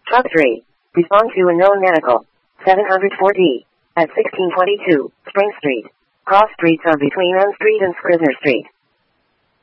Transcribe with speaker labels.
Speaker 1: Truck 3. Respond to unknown medical. 704D. At 1622, Spring Street. Cross streets are between N Street and Scrivener Street.